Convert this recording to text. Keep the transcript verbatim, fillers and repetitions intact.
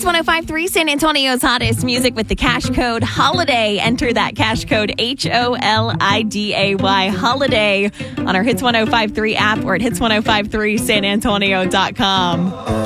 Hits one oh five point three, San Antonio's hottest music with the cash code HOLIDAY. Enter that cash code H O L I D A Y, HOLIDAY, on our Hits one oh five point three app or at hits ten fifty-three san antonio dot com.